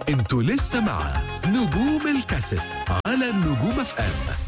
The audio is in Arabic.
انتوا لسه مع نجوم الكاسيت على النجوم اف ام.